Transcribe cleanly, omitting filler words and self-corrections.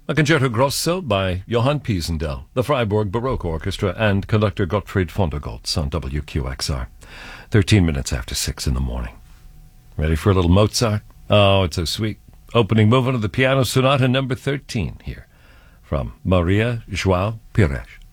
A concerto grosso by Johann Piesendel, the Freiburg Baroque Orchestra, and conductor Gottfried Vondergoltz on WQXR. 13 minutes after 6 in the morning. Ready for a little Mozart? Oh, it's so sweet. Opening movement of the Piano Sonata number 13 here from Maria João Pires.